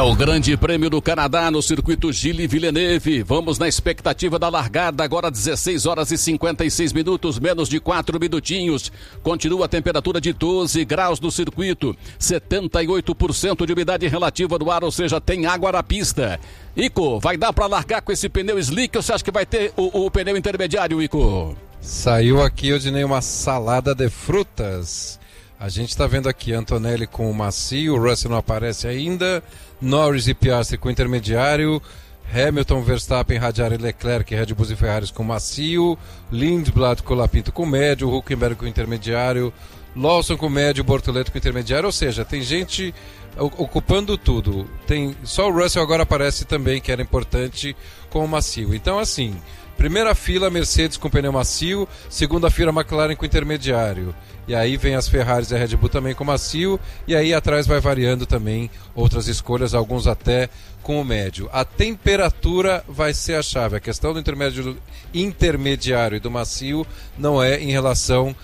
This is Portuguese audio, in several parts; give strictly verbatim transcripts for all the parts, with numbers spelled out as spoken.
o Grande Prêmio do Canadá no circuito Gilles Villeneuve. Vamos na expectativa da largada, agora dezesseis horas e cinquenta e seis minutos, menos de quatro minutinhos. Continua a temperatura de doze graus no circuito, setenta e oito por cento de umidade relativa do ar, ou seja, tem água na pista. Ico, vai dar para largar com esse pneu slick ou você acha que vai ter o, o pneu intermediário, Ico? Saiu aqui, eu dinei uma salada de frutas. A gente está vendo aqui Antonelli com o macio, o Russell não aparece ainda, Norris e Piastri com o intermediário, Hamilton, Verstappen, Radiari, Leclerc, Red Bull e Ferraris com o macio, Lindblad com o Lapinto com o médio, Hülkenberg com o intermediário, Lawson com o médio, Bortoleto com o intermediário, ou seja, tem gente ocupando tudo. Tem, só o Russell agora aparece também, que era importante, com o macio. Então assim, primeira fila Mercedes com pneu macio, segunda fila McLaren com intermediário. E aí vem as Ferraris e a Red Bull também com macio, e aí atrás vai variando também outras escolhas, alguns até com o médio. A temperatura vai ser a chave. A questão do intermédio, intermediário e do macio não é em relação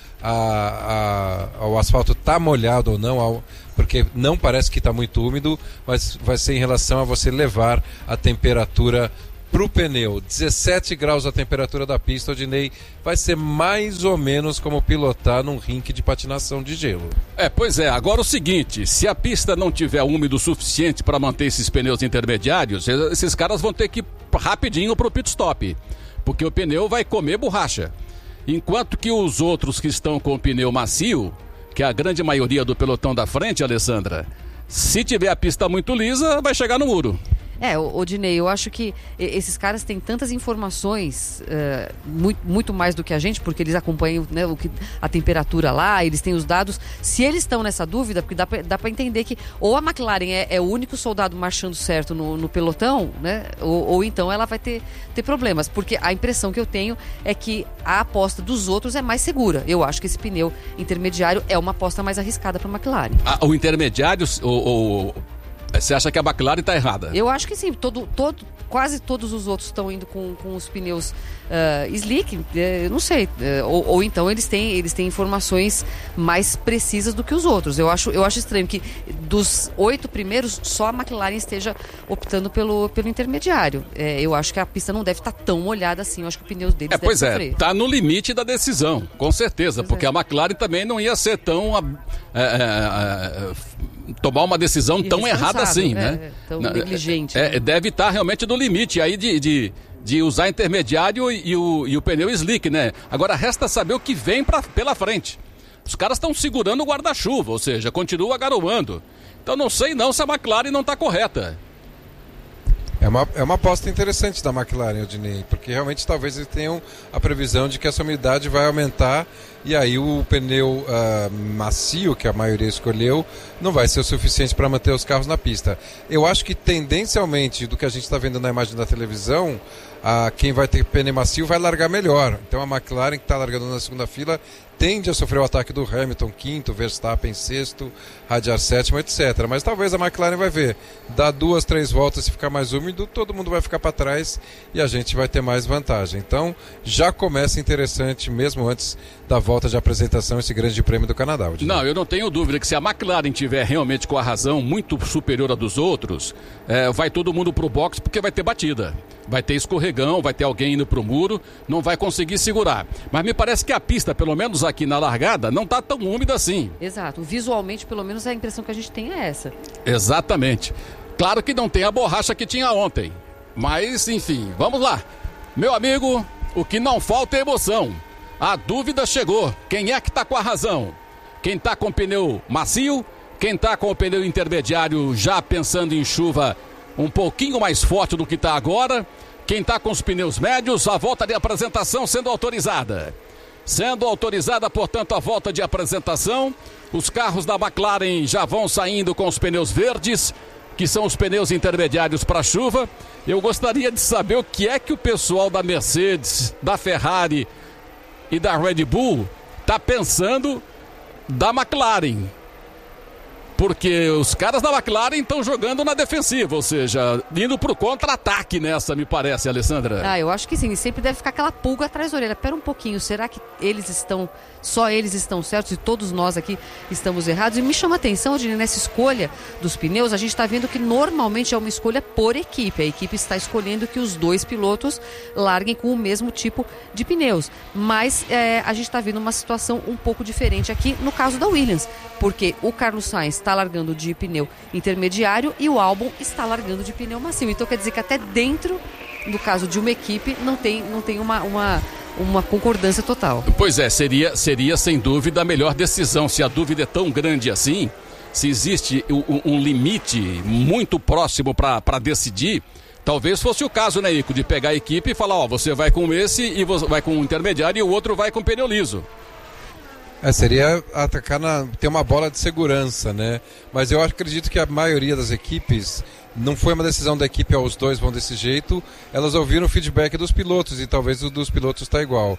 a, a, ao asfalto estar tá molhado ou não, ao, porque não parece que está muito úmido, mas vai ser em relação a você levar a temperatura para o pneu. Dezessete graus a temperatura da pista, Odinei, vai ser mais ou menos como pilotar num rink de patinação de gelo. É, pois é, agora o seguinte, se a pista não tiver úmido o suficiente para manter esses pneus intermediários, esses caras vão ter que ir rapidinho pro pit stop, porque o pneu vai comer borracha. Enquanto que os outros que estão com o pneu macio, que é a grande maioria do pelotão da frente, Alessandra, se tiver a pista muito lisa, vai chegar no muro. É, Odinei, eu acho que esses caras têm tantas informações, uh, muito, muito mais do que a gente, porque eles acompanham, né, o que, a temperatura lá, eles têm os dados. Se eles estão nessa dúvida, porque dá pra, dá pra entender que ou a McLaren é, é o único soldado marchando certo no, no pelotão, né, ou, ou então ela vai ter, ter problemas, porque a impressão que eu tenho é que a aposta dos outros é mais segura. Eu acho que esse pneu intermediário é uma aposta mais arriscada para a McLaren. Ah, o intermediário, o... o... Você acha que a McLaren está errada? Eu acho que sim. Todo, todo, quase todos os outros estão indo com, com os pneus uh, slick. Uh, eu não sei. Uh, ou, ou então eles têm, eles têm informações mais precisas do que os outros. Eu acho, eu acho estranho que dos oito primeiros, só a McLaren esteja optando pelo, pelo intermediário. Uh, eu acho que a pista não deve estar tão molhada assim. Eu acho que o pneu deles é, deve pois sofrer. É, está no limite da decisão, com certeza. Pois porque é. A McLaren também não ia ser tão... É, é, é, tomar uma decisão tão errada assim, né? É, tão Na, negligente. É, né? Deve estar realmente no limite aí de, de, de usar intermediário e, e, o, e o pneu slick, né? Agora resta saber o que vem pra, pela frente. Os caras estão segurando o guarda-chuva, ou seja, continua garoando. Então não sei não se a McLaren não está correta. É uma, é uma aposta interessante da McLaren, Odinei, porque realmente talvez eles tenham a previsão de que essa umidade vai aumentar e aí o pneu uh, macio, que a maioria escolheu, não vai ser o suficiente para manter os carros na pista. Eu acho que tendencialmente, do que a gente está vendo na imagem da televisão, uh, quem vai ter pneu macio vai largar melhor. Então a McLaren, que está largando na segunda fila, tende a sofrer o ataque do Hamilton, quinto, Verstappen, sexto, Radiar, sétimo, etcétera. Mas talvez a McLaren vai ver, dá duas, três voltas, se ficar mais úmido, todo mundo vai ficar para trás e a gente vai ter mais vantagem. Então, já começa interessante, mesmo antes da volta de apresentação, esse Grande Prêmio do Canadá. Não, eu não tenho dúvida que se a McLaren tiver realmente com a razão muito superior à dos outros, é, vai todo mundo pro box porque vai ter batida. Vai ter escorregão, vai ter alguém indo pro muro, não vai conseguir segurar. Mas me parece que a pista, pelo menos aqui na largada, não está tão úmida assim. Exato. Visualmente, pelo menos, a impressão que a gente tem é essa. Exatamente. Claro que não tem a borracha que tinha ontem. Mas, enfim, vamos lá. Meu amigo, o que não falta é emoção. A dúvida chegou. Quem é que está com a razão? Quem está com o pneu macio? Quem está com o pneu intermediário já pensando em chuva um pouquinho mais forte do que está agora? Quem está com os pneus médios? A volta de apresentação sendo autorizada. Sendo autorizada, portanto, a volta de apresentação. Os carros da McLaren já vão saindo com os pneus verdes, que são os pneus intermediários para chuva. Eu gostaria de saber o que é que o pessoal da Mercedes, da Ferrari e da Red Bull está pensando da McLaren. Porque os caras da McLaren estão jogando na defensiva, ou seja, indo pro contra-ataque nessa, me parece, Alessandra. Ah, eu acho que sim, sempre deve ficar aquela pulga atrás da orelha. Pera um pouquinho, será que eles estão, só eles estão certos e todos nós aqui estamos errados? E me chama a atenção, Odine, nessa escolha dos pneus, a gente está vendo que normalmente é uma escolha por equipe. A equipe está escolhendo que os dois pilotos larguem com o mesmo tipo de pneus. Mas é, a gente está vendo uma situação um pouco diferente aqui no caso da Williams, porque o Carlos Sainz está largando de pneu intermediário e o Albon está largando de pneu macio. Então quer dizer que até dentro, no caso de uma equipe, não tem, não tem uma, uma, uma concordância total. Pois é, seria, seria sem dúvida a melhor decisão. Se a dúvida é tão grande assim, se existe um, um limite muito próximo para decidir, talvez fosse o caso, né, Ico, de pegar a equipe e falar, ó, você vai com esse e você vai com o intermediário e o outro vai com pneu liso. É, seria atacar na, ter uma bola de segurança, né? Mas eu acredito que a maioria das equipes, não foi uma decisão da equipe, ó, os dois vão desse jeito, elas ouviram o feedback dos pilotos e talvez o dos pilotos está igual.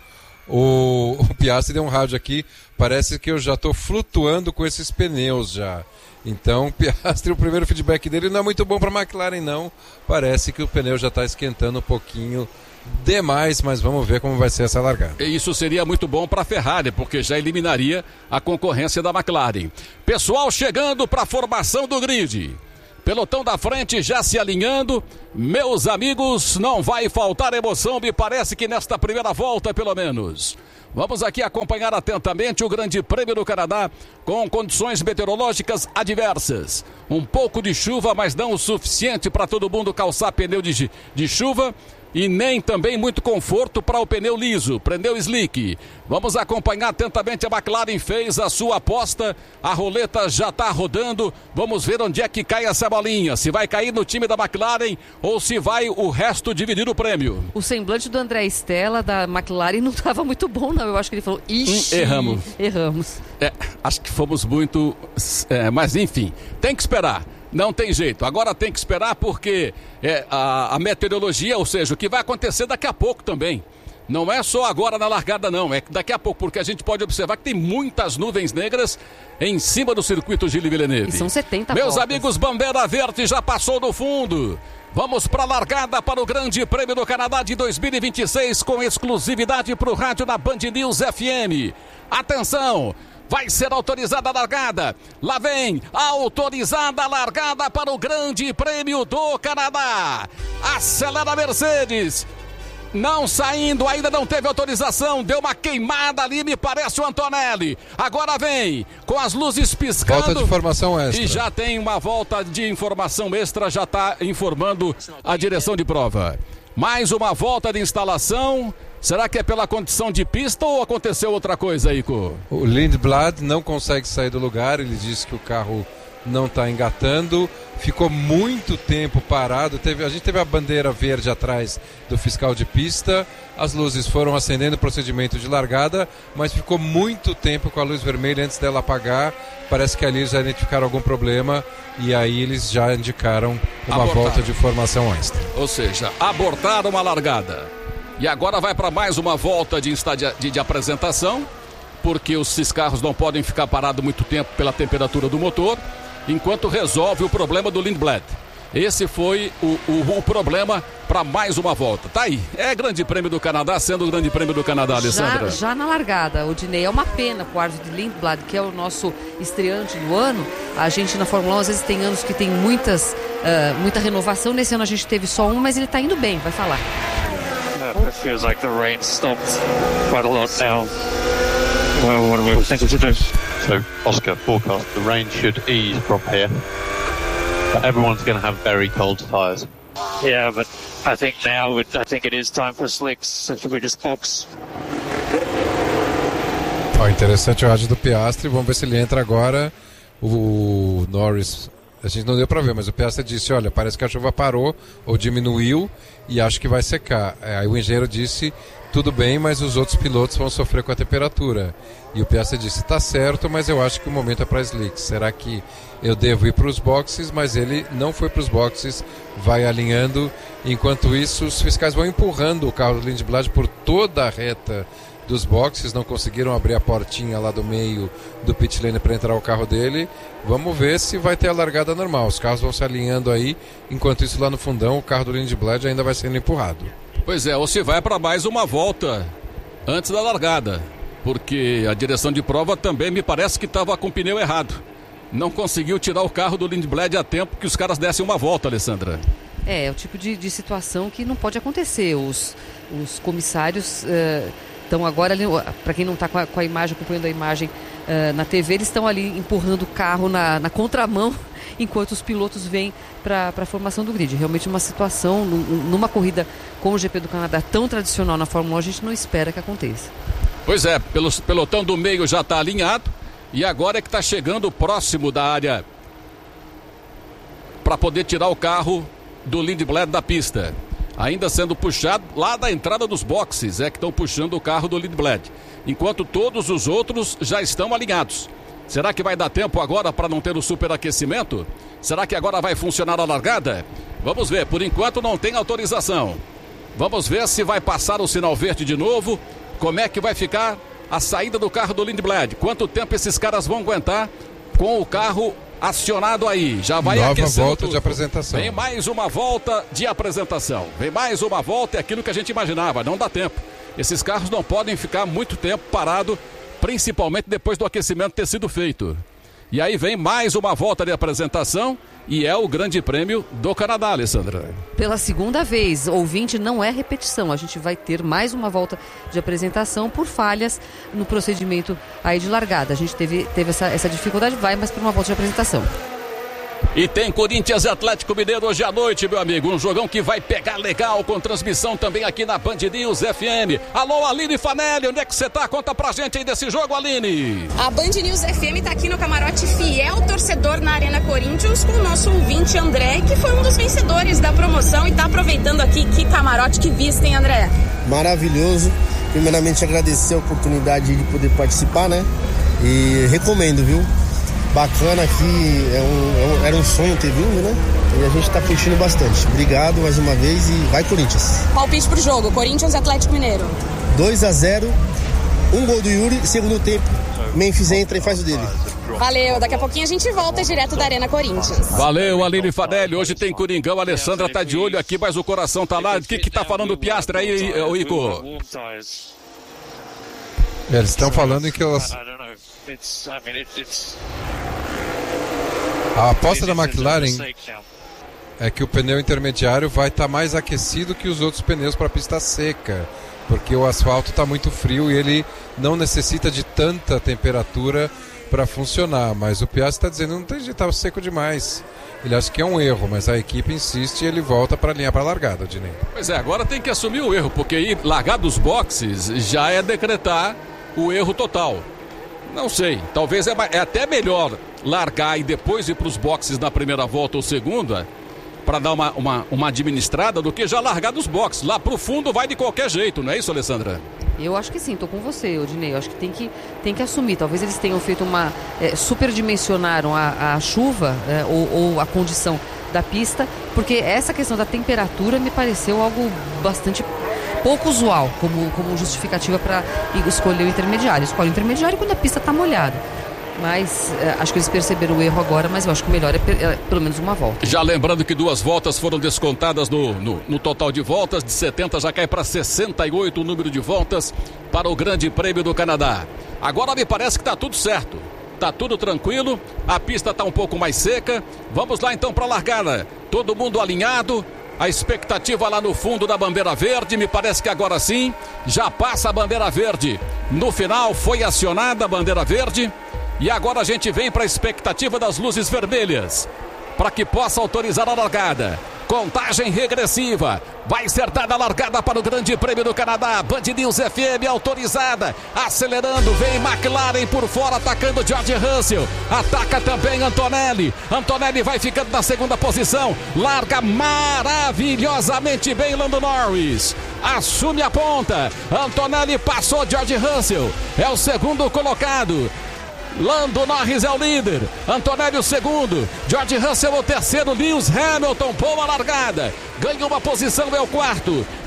O, o Piastri deu um rádio aqui, parece que eu já estou flutuando com esses pneus já. Então o Piastri, o primeiro feedback dele não é muito bom para a McLaren não, parece que o pneu já está esquentando um pouquinho demais, mas vamos ver como vai ser essa largada. E isso seria muito bom para a Ferrari, porque já eliminaria a concorrência da McLaren. Pessoal chegando para a formação do grid. Pelotão da frente já se alinhando. Meus amigos, não vai faltar emoção, me parece que nesta primeira volta, pelo menos. Vamos aqui acompanhar atentamente o Grande Prêmio do Canadá com condições meteorológicas adversas. Um pouco de chuva, mas não o suficiente para todo mundo calçar pneu de, de chuva. E nem também muito conforto para o pneu liso, pneu slick. Vamos acompanhar atentamente. A McLaren fez a sua aposta, a roleta já está rodando. Vamos ver onde é que cai essa bolinha, se vai cair no time da McLaren ou se vai o resto dividir o prêmio. O semblante do André Stella da McLaren não estava muito bom não, eu acho que ele falou, ixi, hum, erramos. Erramos. É, acho que fomos muito, é, mas enfim, tem que esperar. Não tem jeito, agora tem que esperar porque é, a, a meteorologia, ou seja, o que vai acontecer daqui a pouco também. Não é só agora na largada não, é daqui a pouco, porque a gente pode observar que tem muitas nuvens negras em cima do circuito Gilles Villeneuve. E são setenta Meus voltas. amigos, bandeira verde já passou no fundo. Vamos para a largada para o Grande Prêmio do Canadá de dois mil e vinte e seis com exclusividade para o rádio da Band News F M. Atenção! Vai ser autorizada a largada. Lá vem, autorizada a largada para o Grande Prêmio do Canadá. Acelera a Mercedes. Não saindo, ainda não teve autorização. Deu uma queimada ali, me parece o Antonelli. Agora vem, com as luzes piscando. Volta de informação extra. E já tem uma volta de informação extra, já está informando a direção de prova. Mais uma volta de instalação. Será que é pela condição de pista ou aconteceu outra coisa, Ico? O Lindblad não consegue sair do lugar, ele disse que o carro não está engatando, ficou muito tempo parado, teve, a gente teve a bandeira verde atrás do fiscal de pista, as luzes foram acendendo o procedimento de largada, mas ficou muito tempo com a luz vermelha antes dela apagar, parece que ali eles já identificaram algum problema e aí eles já indicaram uma Abortaram. volta de formação extra. Ou seja, abortaram uma largada. E agora vai para mais uma volta de, de, de apresentação, porque os, esses carros não podem ficar parados muito tempo pela temperatura do motor, enquanto resolve o problema do Lindblad. Esse foi o, o, o problema para mais uma volta. Tá aí, é Grande Prêmio do Canadá, sendo o Grande Prêmio do Canadá, Alessandra. Já, já na largada, Odinei, é uma pena com o Arvid Lindblad, que é o nosso estreante do ano. A gente na Fórmula um às vezes tem anos que tem muitas, uh, muita renovação. Nesse ano a gente teve só um, mas ele está indo bem, vai falar. It feels like the rain stopped quite a lot now. Well, what do we think we should do? So, Oscar forecast, the rain should ease from here. But everyone's going to have very cold tyres. Yeah, but I think now, it, I think it is time for slicks. So should we just box? Ó, interessante o rádio do Piastri, vamos ver se ele entra agora. O Norris, a gente não deu para ver, mas o Piastri disse, olha, parece que a chuva parou ou diminuiu e acho que vai secar. Aí o engenheiro disse, tudo bem, mas os outros pilotos vão sofrer com a temperatura. E o Piastri disse, tá certo, mas eu acho que o momento é para slicks. Será que eu devo ir para os boxes? Mas ele não foi para os boxes, vai alinhando. Enquanto isso, os fiscais vão empurrando o carro do Lindblad por toda a reta dos boxes, não conseguiram abrir a portinha lá do meio do pit lane para entrar o carro dele. Vamos ver se vai ter a largada normal. Os carros vão se alinhando aí, enquanto isso lá no fundão o carro do Lindblad ainda vai sendo empurrado. Pois é, ou se vai para mais uma volta antes da largada, porque a direção de prova também me parece que estava com o pneu errado. Não conseguiu tirar o carro do Lindblad a tempo que os caras dessem uma volta, Alessandra. É, é o tipo de, de situação que não pode acontecer. Os, os comissários estão uh, agora ali, para quem não está com, com a imagem, acompanhando a imagem uh, na T V, eles estão ali empurrando o carro na, na contramão, enquanto os pilotos vêm para a formação do grid. Realmente uma situação, numa corrida como o G P do Canadá, tão tradicional na Fórmula um, a gente não espera que aconteça. Pois é, pelo pelotão do meio já está alinhado, e agora é que está chegando próximo da área para poder tirar o carro do Lindblad da pista. Ainda sendo puxado lá da entrada dos boxes, é que estão puxando o carro do Lindblad, enquanto todos os outros já estão alinhados. Será que vai dar tempo agora para não ter o superaquecimento? Será que agora vai funcionar a largada? Vamos ver, por enquanto não tem autorização. Vamos ver se vai passar o sinal verde de novo. Como é que vai ficar a saída do carro do Lindblad? Quanto tempo esses caras vão aguentar com o carro acionado aí? Já vai Nova aquecendo volta tudo. de apresentação. Vem mais uma volta de apresentação. Vem mais uma volta, é aquilo que a gente imaginava, não dá tempo. Esses carros não podem ficar muito tempo parado, principalmente depois do aquecimento ter sido feito. E aí vem mais uma volta de apresentação e é o Grande Prêmio do Canadá, Alessandra. Pela segunda vez, ouvinte, não é repetição. A gente vai ter mais uma volta de apresentação por falhas no procedimento aí de largada. A gente teve, teve essa, essa dificuldade, vai mais para uma volta de apresentação. E tem Corinthians e Atlético Mineiro hoje à noite, meu amigo. Um jogão que vai pegar legal, com transmissão também aqui na Band News F M. Alô, Aline Fanelli, onde é que você tá? Conta pra gente aí desse jogo, Aline. A Band News F M tá aqui no camarote fiel torcedor na Arena Corinthians com o nosso ouvinte André, que foi um dos vencedores da promoção e tá aproveitando aqui. Que camarote, que vista, hein, André? Maravilhoso. Primeiramente agradecer a oportunidade de poder participar, né? E recomendo, viu? Bacana aqui, é um, é um, era um sonho ter vindo, né? E a gente tá curtindo bastante. Obrigado mais uma vez e vai Corinthians. Palpite pro jogo, Corinthians e Atlético Mineiro. dois a zero, um gol do Yuri, segundo tempo, Memphis entra e faz o dele. Valeu, daqui a pouquinho a gente volta direto da Arena Corinthians. Valeu, Aline Fanelli, hoje tem Coringão, a Alessandra tá de olho aqui, mas o coração tá lá. O que que tá falando o Piastri aí, o Ico? Eles estão falando em que elas... A aposta da McLaren é que o pneu intermediário vai estar tá mais aquecido que os outros pneus para a pista seca, porque o asfalto está muito frio e ele não necessita de tanta temperatura para funcionar. Mas o Piastri está dizendo que não tem jeito, estava seco demais. Ele acha que é um erro, mas a equipe insiste e ele volta para a linha para a largada, Dinei. Pois é, agora tem que assumir o erro, porque ir largar dos boxes já é decretar o erro total. Não sei, talvez é, é até melhor largar e depois ir para os boxes na primeira volta ou segunda, para dar uma, uma, uma administrada, do que já largar dos boxes. Lá pro fundo vai de qualquer jeito, não é isso, Alessandra? Eu acho que sim, tô com você, Odinei. Eu acho que tem que, tem que assumir. Talvez eles tenham feito uma... É, superdimensionaram a, a chuva é, ou, ou a condição da pista, porque essa questão da temperatura me pareceu algo bastante... pouco usual como, como justificativa para escolher o intermediário. Escolhe o intermediário quando a pista está molhada. Mas é, acho que eles perceberam o erro agora, mas eu acho que o melhor é, é pelo menos uma volta. Já lembrando que duas voltas foram descontadas no, no, no total de voltas, de setenta já cai para sessenta e oito o número de voltas para o Grande Prêmio do Canadá. Agora me parece que está tudo certo. Tá tudo tranquilo, a pista está um pouco mais seca. Vamos lá então para a largada. Todo mundo alinhado. A expectativa lá no fundo da bandeira verde, me parece que agora sim, já passa a bandeira verde. No final foi acionada a bandeira verde e agora a gente vem para a expectativa das luzes vermelhas, para que possa autorizar a largada. Contagem regressiva, vai ser dada a largada para o Grande Prêmio do Canadá. Band News F M autorizada, acelerando, vem McLaren por fora, atacando George Russell, ataca também Antonelli, Antonelli vai ficando na segunda posição, larga maravilhosamente bem Lando Norris, assume a ponta, Antonelli passou George Russell, é o segundo colocado. Lando Norris é o líder, Antonelli o segundo, George Russell o terceiro, Lewis Hamilton, boa largada, ganha uma posição, é o quarto,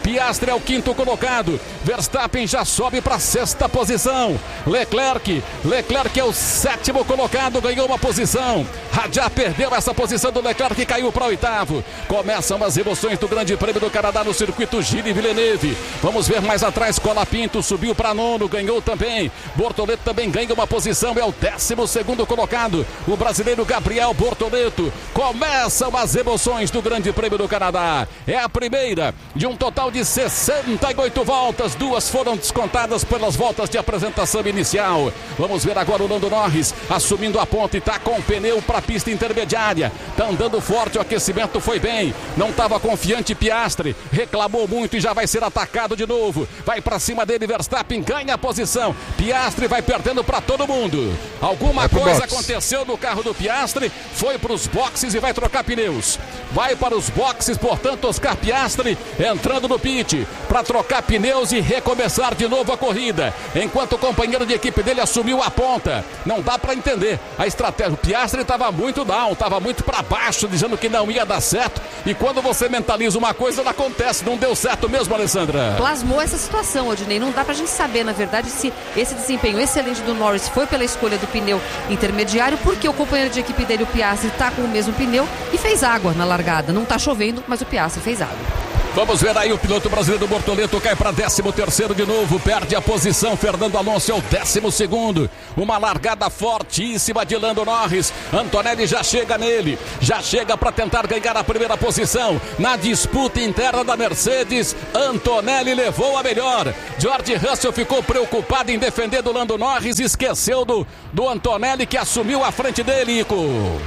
Piastri é o quinto colocado. Verstappen já sobe para a sexta posição. Leclerc, Leclerc é o sétimo colocado, ganhou uma posição. Já perdeu essa posição do Leclerc e caiu para oitavo. Começam as emoções do Grande Prêmio do Canadá no circuito Gilles Villeneuve. Vamos ver mais atrás, Colapinto subiu para nono, ganhou também. Bortoleto também ganha uma posição, é o décimo segundo colocado. O brasileiro Gabriel Bortoleto. Começam as emoções do Grande Prêmio do Canadá. É a primeira de um total de sessenta e oito voltas. Duas foram descontadas pelas voltas de apresentação inicial. Vamos ver agora o Lando Norris assumindo a ponta e está com o pneu para a pista intermediária. Está andando forte, o aquecimento foi bem. Não estava confiante Piastri. Reclamou muito e já vai ser atacado de novo. Vai para cima dele, Verstappen ganha a posição. Piastri vai perdendo para todo mundo. Alguma coisa box. aconteceu no carro do Piastri. Foi para os boxes e vai trocar pneus. Vai para os boxes, portanto, Oscar Piastri entrando no pit para trocar pneus e recomeçar de novo a corrida. Enquanto o companheiro de equipe dele assumiu a ponta. Não dá para entender a estratégia. O Piastri estava muito down, estava muito para baixo, dizendo que não ia dar certo. E quando você mentaliza uma coisa, ela acontece. Não deu certo mesmo, Alessandra. Plasmou essa situação, Odinei. Não dá pra gente saber, na verdade, se esse desempenho excelente do Norris foi pela escolha do pneu intermediário, porque o companheiro de equipe dele, o Piastri, tá com o mesmo pneu e fez água na largada. Não tá chovendo, mas o Piastri fez água. Vamos ver aí o piloto brasileiro Bortoleto cai para décimo terceiro de novo, perde a posição. Fernando Alonso é o décimo segundo. Uma largada fortíssima de Lando Norris. Antonelli já chega nele, já chega para tentar ganhar a primeira posição. Na disputa interna da Mercedes, Antonelli levou a melhor. George Russell ficou preocupado em defender do Lando Norris, esqueceu do, do Antonelli que assumiu a frente dele, Ico.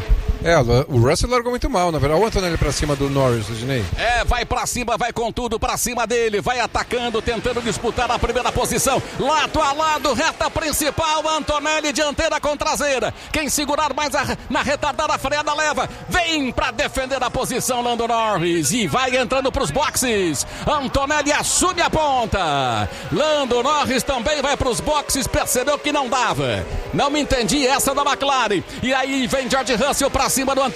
É, o Russell largou muito mal, na verdade. O Antonelli pra cima do Norris, Rodinei. É, vai pra cima, vai com tudo pra cima dele. Vai atacando, tentando disputar a primeira posição. Lado a lado, reta principal. Antonelli, dianteira com traseira. Quem segurar mais a, na retardada a freada leva. Vem pra defender a posição, Lando Norris. E vai entrando pros boxes. Antonelli assume a ponta. Lando Norris também vai pros boxes. Percebeu que não dava. Não me entendi essa da McLaren. E aí vem George Russell pra cima do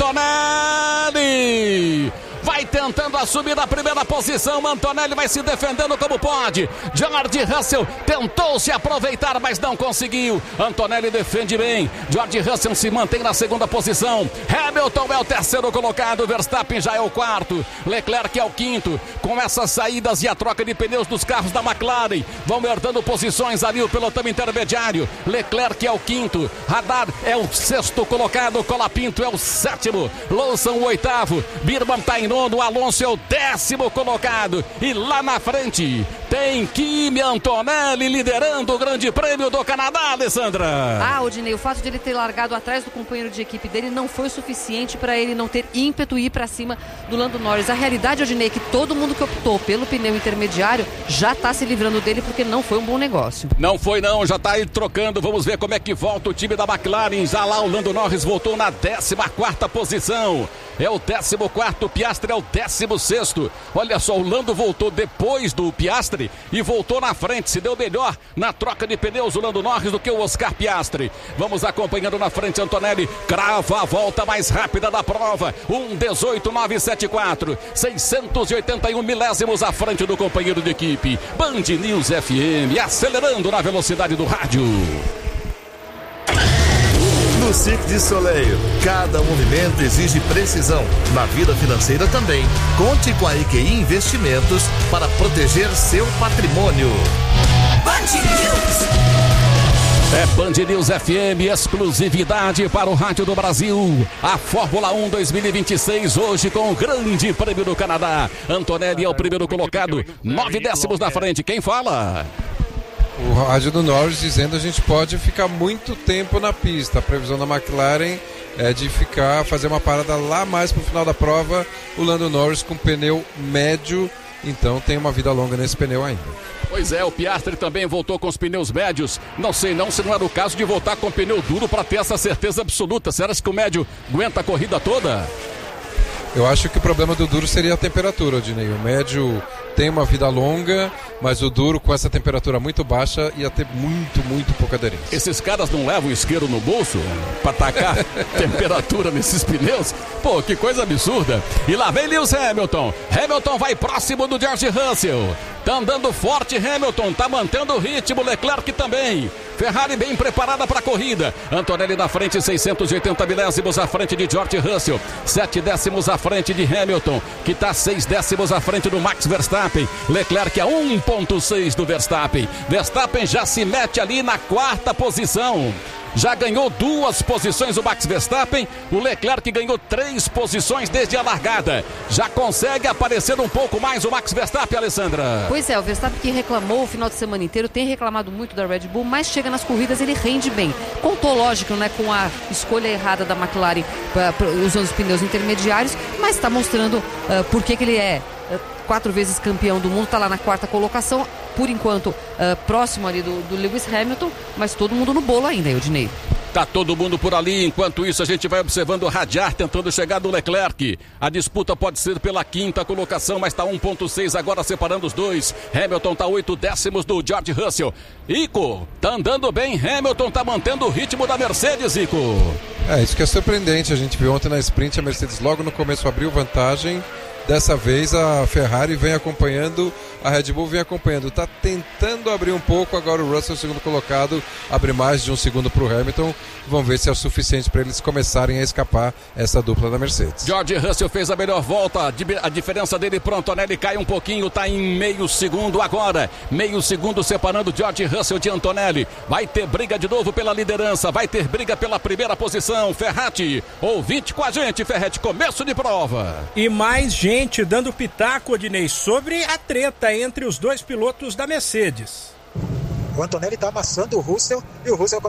Antonelli. Vai tentando assumir a primeira posição. Antonelli vai se defendendo como pode. George Russell tentou se aproveitar, mas não conseguiu. Antonelli defende bem. George Russell se mantém na segunda posição. Hamilton é o terceiro colocado. Verstappen já é o quarto. Leclerc é o quinto. Com essas saídas e a troca de pneus dos carros da McLaren, vão herdando posições ali o pelotão intermediário. Leclerc é o quinto. Radar é o sexto colocado. Colapinto é o sétimo. Lawson o oitavo. Birman está em nono, Alonso é o décimo colocado. E lá na frente tem Kimi Antonelli liderando o Grande Prêmio do Canadá, Alessandra. Ah, Odinei, o fato de ele ter largado atrás do companheiro de equipe dele não foi suficiente para ele não ter ímpeto e ir para cima do Lando Norris. A realidade, Odinei, é que todo mundo que optou pelo pneu intermediário já está se livrando dele porque não foi um bom negócio. Não foi não, já está aí trocando. Vamos ver como é que volta o time da McLaren. Já lá o Lando Norris voltou na décima quarta posição. É o décimo quarto, o Piastri é o décimo sexto. Olha só, o Lando voltou depois do Piastri e voltou na frente. Se deu melhor na troca de pneus o Lando Norris do que o Oscar Piastri. Vamos acompanhando na frente, Antonelli crava a volta mais rápida da prova. um dezoito nove setenta e quatro, seiscentos e oitenta e um milésimos à frente do companheiro de equipe. Band News F M, acelerando na velocidade do rádio. No Cirque du Soleil, cada movimento exige precisão. Na vida financeira também. Conte com a E Q I Investimentos para proteger seu patrimônio. Band News. É Band News F M, exclusividade para o Rádio do Brasil. A Fórmula um dois mil e vinte e seis, hoje com o Grande Prêmio do Canadá. Antonelli é o primeiro colocado, nove décimos na frente. Quem fala? O rádio do Norris dizendo que a gente pode ficar muito tempo na pista. A previsão da McLaren é de ficar, fazer uma parada lá mais pro final da prova. O Lando Norris com pneu médio, então tem uma vida longa nesse pneu ainda. Pois é, o Piastri também voltou com os pneus médios. Não sei não se não era o caso de voltar com pneu duro para ter essa certeza absoluta. Será que o médio aguenta a corrida toda? Eu acho que o problema do duro seria a temperatura, Odinei. O médio tem uma vida longa, mas o duro com essa temperatura muito baixa ia ter muito, muito pouca aderência. Esses caras não levam o isqueiro no bolso pra tacar temperatura nesses pneus? Pô, que coisa absurda. E lá vem Lewis Hamilton. Hamilton vai próximo do George Russell. Tá andando forte Hamilton, tá mantendo o ritmo, Leclerc também. Ferrari bem preparada para a corrida. Antonelli na frente, seiscentos e oitenta milésimos à frente de George Russell. Sete décimos à frente de Hamilton, que está seis décimos à frente do Max Verstappen. Leclerc a um ponto seis do Verstappen. Verstappen já se mete ali na quarta posição. Já ganhou duas posições o Max Verstappen. O Leclerc ganhou três posições desde a largada. Já consegue aparecer um pouco mais o Max Verstappen, Alessandra. Pois é, o Verstappen que reclamou o final de semana inteiro, tem reclamado muito da Red Bull, mas chega nas corridas, ele rende bem. Contou, lógico, né, com a escolha errada da McLaren pra, pra, usando os pneus intermediários, mas está mostrando uh, por que que ele é uh, quatro vezes campeão do mundo, está lá na quarta colocação. Por enquanto, uh, próximo ali do, do Lewis Hamilton, mas todo mundo no bolo ainda, Eudinei. Tá todo mundo por ali, enquanto isso a gente vai observando o radiar tentando chegar do Leclerc. A disputa pode ser pela quinta colocação, mas tá um ponto seis agora separando os dois. Hamilton tá oito décimos do George Russell. Ico, tá andando bem, Hamilton tá mantendo o ritmo da Mercedes, Ico. É, isso que é surpreendente, a gente viu ontem na sprint, a Mercedes logo no começo abriu vantagem. Dessa vez a Ferrari vem acompanhando, a Red Bull vem acompanhando, está tentando abrir um pouco, agora o Russell, segundo colocado, abre mais de um segundo para o Hamilton. Vamos ver se é o suficiente para eles começarem a escapar essa dupla da Mercedes. George Russell fez a melhor volta, a diferença dele para o Antonelli cai um pouquinho, está em meio segundo agora, meio segundo separando George Russell de Antonelli. Vai ter briga de novo pela liderança, vai ter briga pela primeira posição. Ferrati, ouvinte com a gente, Ferretti, começo de prova. E mais gente Gente dando pitaco, Odinei, sobre a treta entre os dois pilotos da Mercedes. O Antonelli está amassando o Russell e o Russell